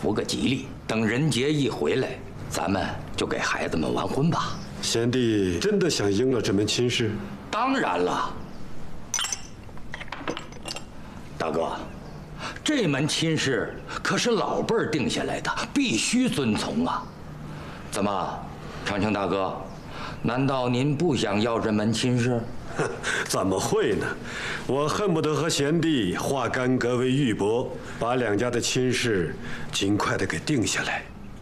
图个吉利。等人杰一回来，咱们就给孩子们完婚吧。 贤弟真的想应了这门亲事？ 当然了，大哥，这门亲事可是老辈儿定下来的，必须遵从啊。怎么，长青大哥，难道您不想要这门亲事？ 怎么会呢？我恨不得和贤弟化干戈为玉帛，把两家的亲事尽快的给定下来。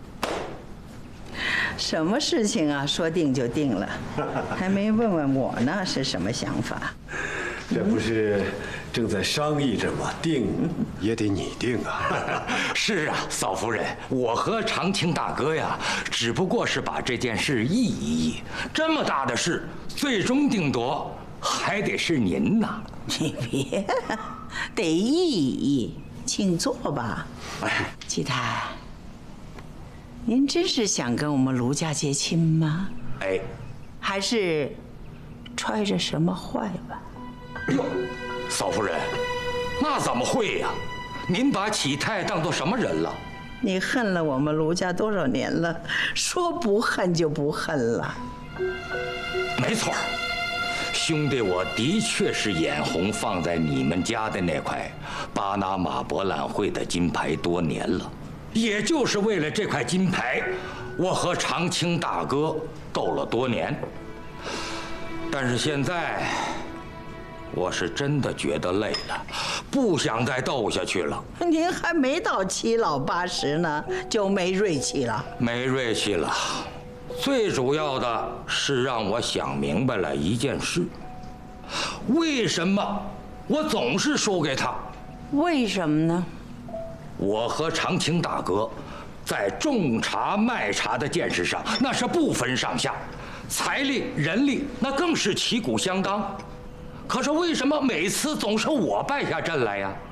什么事情啊？说定就定了，还没问问我呢，是什么想法？ 这不是正在商议着吗？定也得你定啊！ 是啊，嫂夫人，我和长青大哥呀，只不过是把这件事议一议。这么大的事，最终定夺还得是您呐。 你别，得议一议，请坐吧。季太，您真是想跟我们卢家结亲吗？ 哎， 还是揣着什么坏吧？ 哟，嫂夫人，那怎么会呀？您把启泰当作什么人了？ 你恨了我们卢家多少年了？说不恨就不恨了。 没错，兄弟，我的确是眼红放在你们家的那块巴拿马博览会的金牌多年了。也就是为了这块金牌，我和长青大哥斗了多年。但是现在，我是真的觉得累了，不想再斗下去了。 您还没到七老八十呢，就没锐气了？ 没锐气了。最主要的是让我想明白了一件事：为什么我总是输给他？ 为什么呢？ 我和长青大哥在种茶卖茶的见识上，那是不分上下，财力、人力那更是旗鼓相当。可是为什么每次总是我败下阵来呀？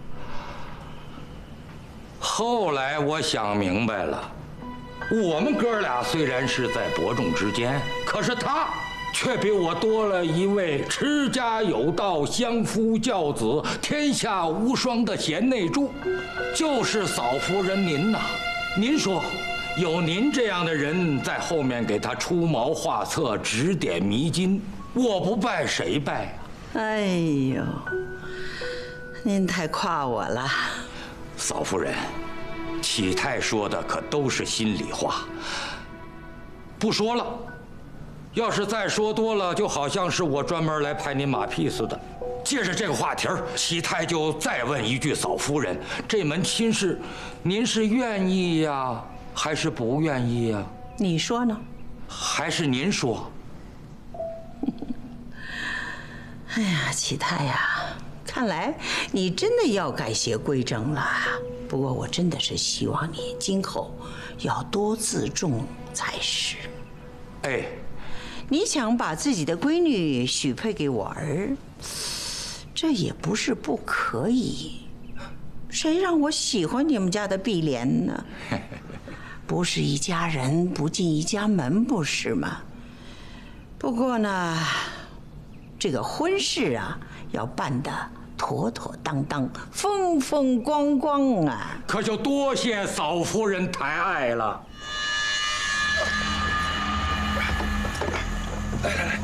后来我想明白了，我们哥俩虽然是在伯仲之间，可是他却比我多了一位持家有道、相夫教子、天下无双的贤内助，就是嫂夫人您呐。您说，有您这样的人在后面给他出谋划策、指点迷津，我不拜谁拜呀？ 哎呦，您太夸我了。 嫂夫人，启泰说的可都是心里话，不说了。要是再说多了，就好像是我专门来拍您马屁似的。借着这个话题儿，启泰就再问一句：嫂夫人，这门亲事，您是愿意呀，还是不愿意呀？ 你说呢？ 还是您说？ 哎呀，启泰呀，看来你真的要改邪归正了。不过我真的是希望你今后要多自重才是。 哎。 你想把自己的闺女许配给我儿，这也不是不可以。谁让我喜欢你们家的碧莲呢？不是一家人不进一家门，不是吗？不过呢，这个婚事啊，要办得妥妥当当、风风光光啊！ 可就多谢嫂夫人抬爱了。来，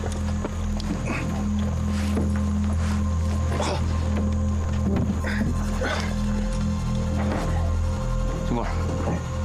好，金贵，